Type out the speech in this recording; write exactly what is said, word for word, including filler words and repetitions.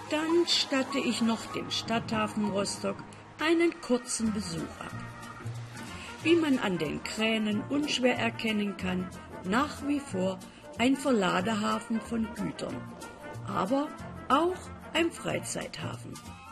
Dann statte ich noch dem Stadthafen Rostock einen kurzen Besuch ab. Wie man an den Kränen unschwer erkennen kann, nach wie vor ein Verladehafen von Gütern, aber auch ein Freizeithafen.